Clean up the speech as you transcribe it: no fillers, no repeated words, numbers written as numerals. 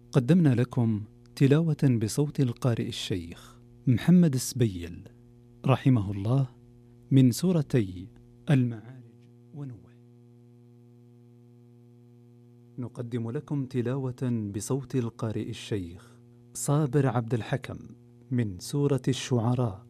قدمنا لكم تلاوة بصوت القارئ الشيخ محمد السبيل رحمه الله من سورتي المعارج ونوح. نقدم لكم تلاوة بصوت القارئ الشيخ صابر عبد الحكم من سورة الشعراء